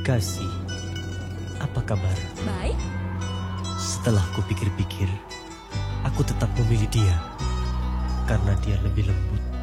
Kasih, apa kabar? Baik. Setelah kupikir-pikir, aku tetap memilih dia karena dia lebih lembut,